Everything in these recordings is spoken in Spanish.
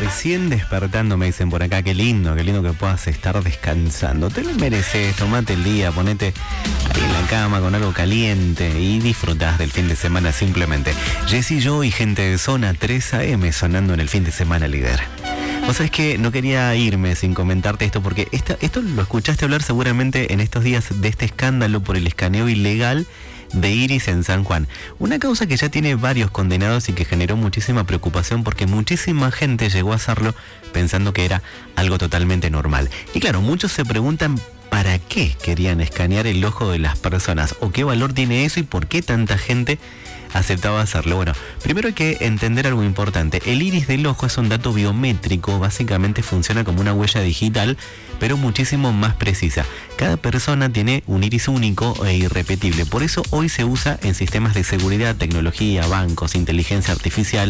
recién despertando, me dicen por acá, qué lindo que puedas estar descansando. Te lo mereces, tomate el día, ponete ahí en la cama con algo caliente y disfrutás del fin de semana simplemente. Jessy, yo y gente de Zona 3 AM sonando en el fin de semana líder. Vos sabés que no quería irme sin comentarte esto porque esto lo escuchaste hablar seguramente en estos días de este escándalo por el escaneo ilegal de Iris en San Juan. Una causa que ya tiene varios condenados y que generó muchísima preocupación porque muchísima gente llegó a hacerlo pensando que era algo totalmente normal. Y claro, muchos se preguntan ¿para qué querían escanear el ojo de las personas? ¿O qué valor tiene eso y por qué tanta gente aceptaba hacerlo? Bueno, primero hay que entender algo importante. El iris del ojo es un dato biométrico, básicamente funciona como una huella digital, pero muchísimo más precisa. Cada persona tiene un iris único e irrepetible, por eso hoy se usa en sistemas de seguridad, tecnología, bancos, inteligencia artificial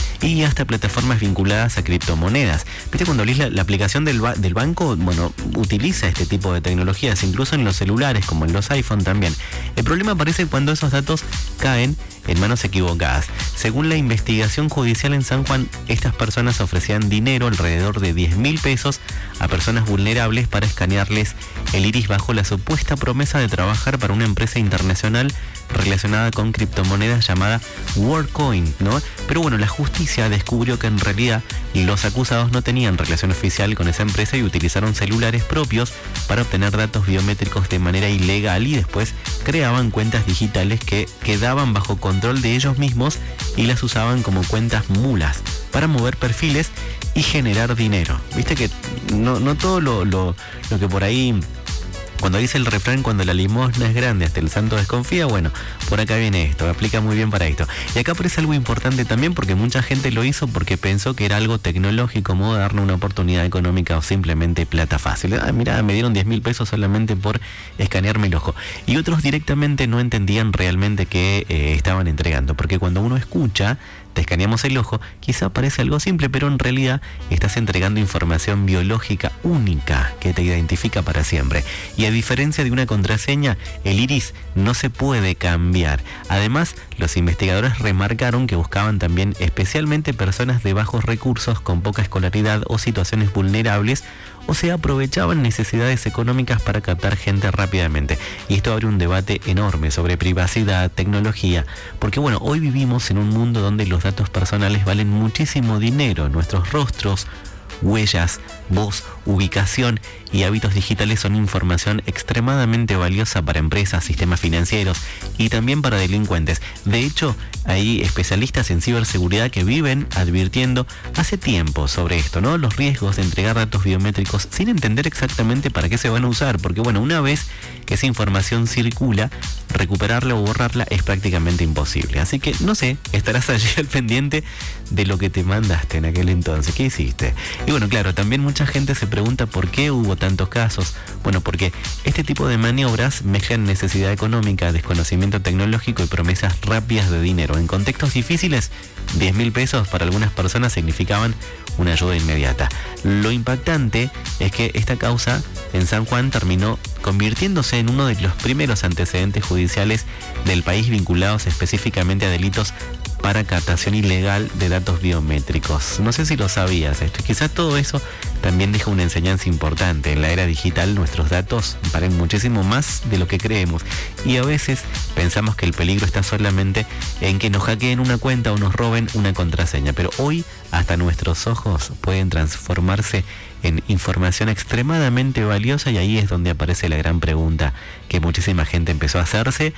y hasta plataformas vinculadas a criptomonedas. ¿Viste cuando abrís la aplicación del banco? Bueno, utiliza este tipo de tecnologías, incluso en los celulares, como en los iPhone también. El problema aparece cuando esos datos caen en manos equivocadas. Según la investigación judicial en San Juan, estas personas ofrecían dinero, alrededor de 10.000 pesos, a personas vulnerables para escanearles el iris bajo la supuesta promesa de trabajar para una empresa internacional relacionada con criptomonedas llamada WorldCoin, ¿no? Pero bueno, la justicia descubrió que en realidad los acusados no tenían relación oficial con esa empresa y utilizaron celulares propios para obtener datos biométricos de manera ilegal y después creaban cuentas digitales que quedaban bajo control de ellos mismos y las usaban como cuentas mulas para mover perfiles y generar dinero. Viste que no todo lo que por ahí, cuando dice el refrán, cuando la limosna es grande hasta el santo desconfía, bueno, por acá viene esto, aplica muy bien para esto. Y acá aparece algo importante también porque mucha gente lo hizo porque pensó que era algo tecnológico, moderno, una oportunidad económica o simplemente plata fácil. Mirá, me dieron 10.000 pesos solamente por escanearme el ojo. Y otros directamente no entendían realmente qué estaban entregando, porque cuando uno escucha te escaneamos el ojo, quizá parece algo simple, pero en realidad estás entregando información biológica única que te identifica para siempre. Y a diferencia de una contraseña, el iris no se puede cambiar. Además, los investigadores remarcaron que buscaban también especialmente personas de bajos recursos, con poca escolaridad o situaciones vulnerables, o se aprovechaban necesidades económicas para captar gente rápidamente. Y esto abre un debate enorme sobre privacidad, tecnología, porque bueno, hoy vivimos en un mundo donde los datos personales valen muchísimo dinero. Nuestros rostros, huellas, voz, ubicación y hábitos digitales son información extremadamente valiosa para empresas, sistemas financieros y también para delincuentes. De hecho, hay especialistas en ciberseguridad que viven advirtiendo hace tiempo sobre esto, ¿no? Los riesgos de entregar datos biométricos sin entender exactamente para qué se van a usar, porque bueno, una vez que esa información circula, recuperarla o borrarla es prácticamente imposible. Así que, no sé, estarás allí al pendiente de lo que te mandaste en aquel entonces. ¿Qué hiciste? Y bueno, claro, también mucha gente se pregunta por qué hubo tantos casos. Bueno, porque este tipo de maniobras mezclan necesidad económica, desconocimiento tecnológico y promesas rápidas de dinero. En contextos difíciles, 10.000 pesos para algunas personas significaban una ayuda inmediata. Lo impactante es que esta causa en San Juan terminó convirtiéndose en uno de los primeros antecedentes judiciales del país vinculados específicamente a delitos para captación ilegal de datos biométricos. No sé si lo sabías esto. Quizás todo eso también deja una enseñanza importante. En la era digital nuestros datos valen muchísimo más de lo que creemos. Y a veces pensamos que el peligro está solamente en que nos hackeen una cuenta o nos roben una contraseña. Pero hoy hasta nuestros ojos pueden transformarse en información extremadamente valiosa y ahí es donde aparece la gran pregunta que muchísima gente empezó a hacerse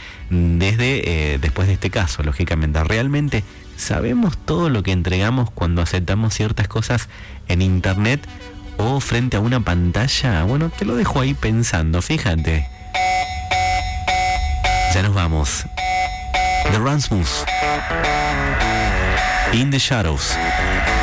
desde después de este caso, lógicamente. ¿Realmente sabemos todo lo que entregamos cuando aceptamos ciertas cosas en internet o frente a una pantalla? Bueno, te lo dejo ahí pensando, fíjate. Ya nos vamos. The Rasmus, In the Shadows.